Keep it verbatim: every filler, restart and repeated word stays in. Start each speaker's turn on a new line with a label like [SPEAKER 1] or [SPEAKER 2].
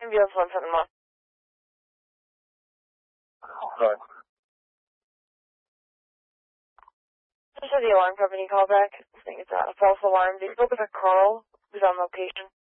[SPEAKER 1] Ambulance one seven one.
[SPEAKER 2] Sorry.
[SPEAKER 1] Just had the alarm company call back. I think it's a false alarm. They spoke with a Carl who's on location.